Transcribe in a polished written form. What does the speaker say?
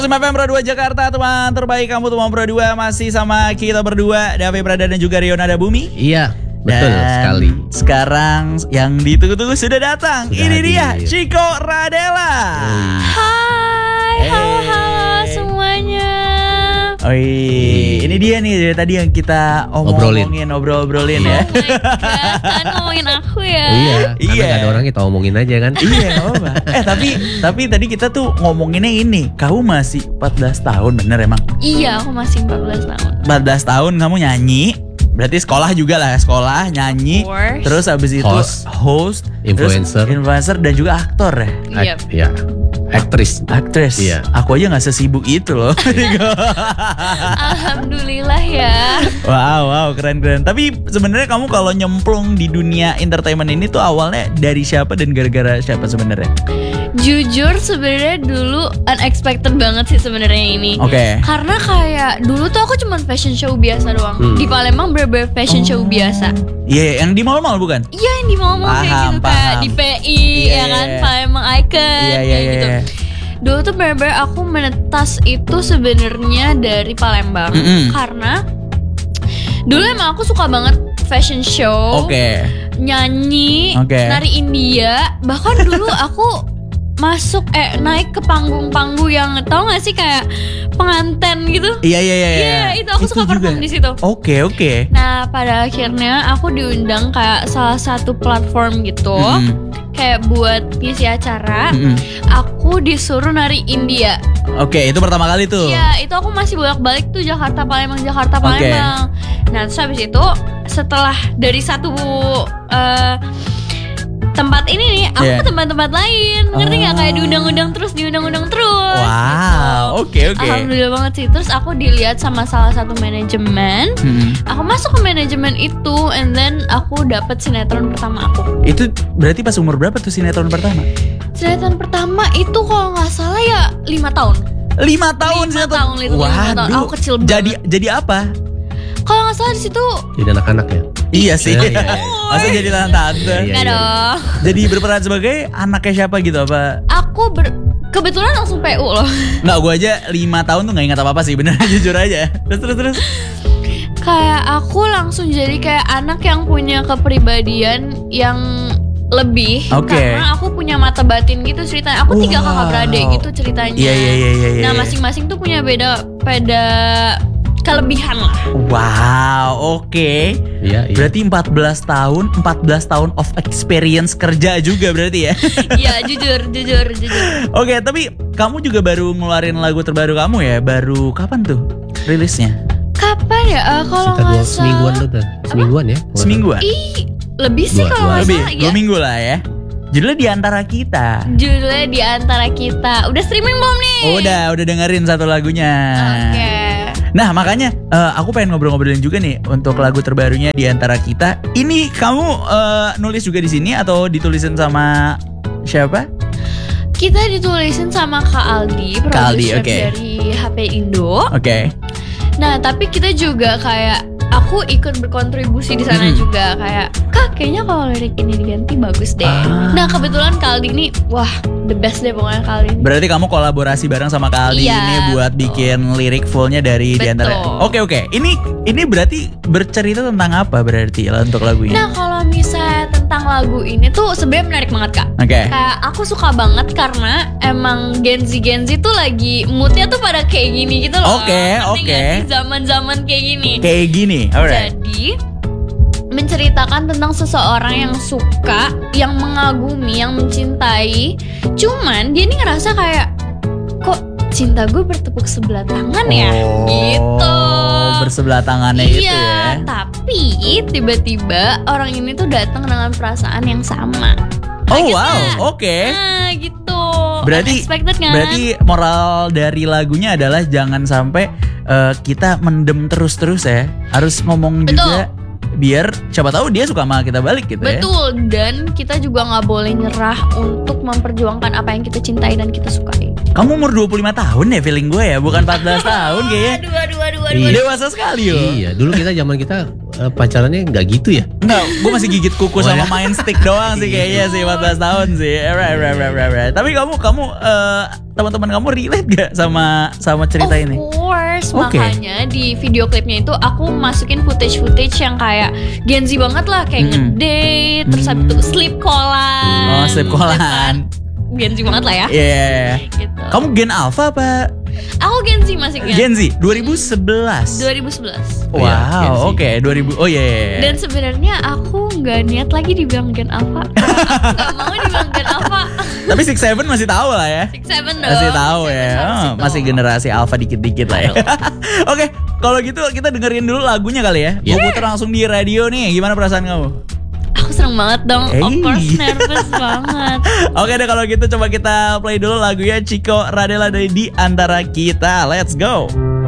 FM Pro 2 Jakarta, teman terbaik kamu teman Pro 2 masih sama kita berdua, Davi Prada dan juga Rionada Bumi. Iya, betul sekali. Sekarang yang ditunggu-tunggu sudah datang. Ini dia Chico Radela. Hai, halo semuanya. Ini dia nih dari tadi yang kita obrolin ya. Oh my God, kan ngomongin aku ya. Iya. Gak ada orang kita omongin aja kan. Iya, gak apa-apa. Tapi tadi kita tuh ngomonginnya ini. Kamu masih 14 tahun bener emang? Iya, aku masih 14 tahun. 14 tahun kamu nyanyi. Berarti sekolah juga lah, sekolah nyanyi. Terus abis itu host, influencer dan juga aktor ya. Iya. Aktris. Iya. Aku aja gak sesibuk itu loh. Alhamdulillah ya. Wow, keren. Tapi sebenarnya kamu kalau nyemplung di dunia entertainment ini tuh awalnya dari siapa dan gara-gara siapa sebenarnya? Jujur sebenarnya dulu unexpected banget sih sebenarnya ini. Oke. Karena kayak dulu tuh aku cuma fashion show biasa doang. Di Palembang bener-bener fashion show biasa. Iya, yang di mall-mall bukan? Iya, yang di mall-mall kayak gitu kayak di PI ya kan, Palembang Icon kayak gitu. Dulu tuh bener-bener aku menetas itu sebenarnya dari Palembang karena dulu emang aku suka banget fashion show, nyanyi, nari India. Bahkan dulu aku masuk naik ke panggung-panggung yang tau gak sih kayak pengantin gitu. Iya, itu aku suka perform di situ. Oke. Nah, pada akhirnya aku diundang kayak salah satu platform gitu. Kayak buat ngisi acara. Aku disuruh nari India. Oke, itu pertama kali tuh. Iya, itu aku masih bolak-balik tuh Jakarta Palembang. Nah, terus habis itu setelah dari satu tempat ini nih, aku ke tempat-tempat lain. Ngerti gak? Kayak diundang-undang terus. Wow, gitu. oke. Alhamdulillah banget sih. Terus aku dilihat sama salah satu manajemen. Aku masuk ke manajemen itu, and then aku dapet sinetron pertama aku. Itu berarti pas umur berapa tuh sinetron pertama? Sinetron pertama itu kalau gak salah ya 5 tahun. 5 tahun sinetron? 5 tahun. Aku kecil banget. Jadi apa? Kalau nggak salah di situ jadi anak-anak ya. Iya sih. Masa jadi tante? Nggak dong. Jadi berperan sebagai anaknya siapa gitu apa? Aku kebetulan langsung PU loh. Nggak, gue aja 5 tahun tuh nggak ingat apa-apa sih, bener jujur aja. Terus. Kayak aku langsung jadi kayak anak yang punya kepribadian yang lebih. Karena aku punya mata batin gitu ceritanya. Aku 3 kakak beradik gitu ceritanya. Iya. Nah, masing-masing tuh punya beda kelebihan lah. Wow, oke. Iya. Berarti 14 tahun of experience kerja juga berarti ya. Iya, jujur. Oke, tapi kamu juga baru ngeluarin lagu terbaru kamu ya? Baru kapan tuh rilisnya? Kapan ya? Kalau nggak salah semingguan tuh. Semingguan ya? Semingguan? Lebih sih kalau nggak salah ya. 2 minggu lah ya. Judulnya Di Antara Kita. Udah streaming belum nih? Udah dengerin satu lagunya. Oke. Nah, makanya aku pengen ngobrol-ngobrolin juga nih untuk lagu terbarunya Di Antara Kita. Ini kamu nulis juga di sini atau ditulisin sama siapa? Kita ditulisin sama Kak Aldi, produser dari HP Indo. Nah, tapi kita juga kayak aku ikut berkontribusi di sana juga kayak kayaknya kalau lirik ini diganti bagus deh. Nah, kebetulan Kak Aldi ini the best deh pokoknya Kak Aldi ini. Berarti kamu kolaborasi bareng sama Kak Aldi ini buat bikin lirik fullnya dari Di Antara. Oke. Ini berarti bercerita tentang apa berarti untuk lagu ini? Nah, kalau misalnya tentang lagu ini tuh sebenarnya menarik banget Kak. Kayak aku suka banget karena emang Gen Z tuh lagi moodnya tuh pada kayak gini gitu loh. Oke. Zaman-zaman kayak gini. Alright. Jadi menceritakan tentang seseorang yang suka, yang mengagumi, yang mencintai. Cuman dia ini ngerasa kayak kok cinta gue bertepuk sebelah tangan ya gitu. Bersebelah tangannya itu ya. Iya, tapi tiba-tiba orang ini tuh datang dengan perasaan yang sama. Oke. Nah, gitu. Berarti moral dari lagunya adalah jangan sampai kita mendem terus ya. Harus ngomong juga biar siapa tahu dia suka sama kita balik gitu ya. Betul, dan kita juga nggak boleh nyerah untuk memperjuangkan apa yang kita cintai dan kita sukai. Kamu umur 25 tahun ya feeling gue ya, bukan 14 tahun kayaknya. Aduh. Dewasa sekali yo. Iya, dulu kita zaman kita pacarannya nggak gitu ya? Enggak, gue masih gigit kuku sama main stick doang sih kayaknya sih 14 tahun sih. Right. Tapi kamu teman-teman kamu relate gak sama cerita ini? Of course, makanya di video klipnya itu aku masukin footage yang kayak Gen Z banget lah, kayak ngedate, terus habis itu sleep callan. Oh, sleep callan. Gen Z banget lah ya. Iya. Gitu. Kamu Gen Alpha apa? Aku Gen Z masuknya. Gen Z 2011. 2011. Wow, oke, 2000. Oh iya. Dan sebenarnya aku nggak niat lagi dibilang Gen Alpha. Aku nggak mau dibilang Gen Alpha. Tapi 67 masih tahu lah ya. 67 dong. Masih tahu ya. Masih generasi Alpha dikit-dikit lah ya. Oke, kalau gitu kita dengerin dulu lagunya kali ya. Gue puter langsung di radio nih. Gimana perasaan kamu? Aku seneng banget dong. Of course nervous banget. Oke deh, kalau gitu coba kita play dulu lagunya Chico Radela dari Di Antara Kita. Let's go.